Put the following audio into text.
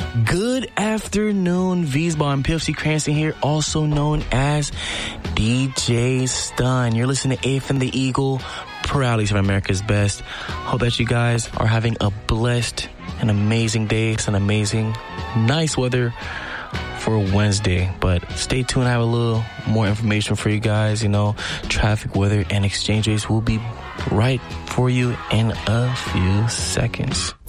Good afternoon, Wiesbaugh and PFC Cranston here, also known as DJ Stun. You're listening to Eighth and the Eagle, proudly from America's Best. Hope that you guys are having a blessed and amazing day. It's an amazing, nice weather for Wednesday, but stay tuned. I have a little more information for you guys. Traffic, weather, and exchange rates will be right for you in a few seconds.